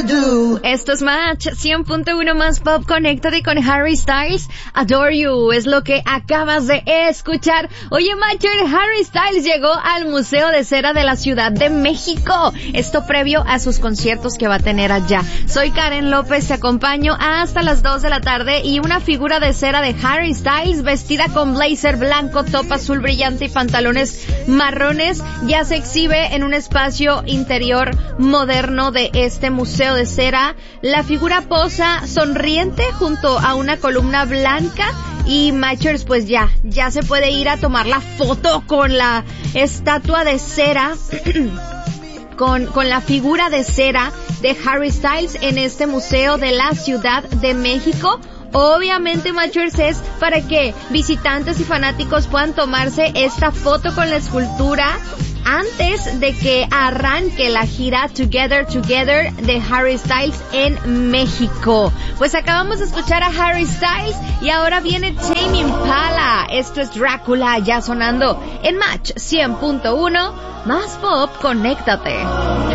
wanna do. Esto es Match 100.1 más pop. Conéctate con Harry Styles. Adore You es lo que acabas de escuchar. Oye, Matcher, Harry Styles llegó al Museo de Cera de la Ciudad de México. Esto previo a sus conciertos que va a tener allá. Soy Karen López, te acompaño hasta las 2 de la tarde y una figura de cera de Harry Styles vestida con blazer blanco, top azul brillante y pantalones marrones ya se exhibe en un espacio interior moderno de este Museo de Cera. La figura posa sonriente junto a una columna blanca y Matchers, pues ya se puede ir a tomar la foto con la estatua de cera con la figura de cera de Harry Styles en este Museo de la Ciudad de México. Obviamente, Matchers, es para que visitantes y fanáticos puedan tomarse esta foto con la escultura antes de que arranque la gira Together Together de Harry Styles en México. Pues acabamos de escuchar a Harry Styles y ahora viene Tame Impala. Esto es Drácula, ya sonando en Match 100.1 más pop. Conéctate.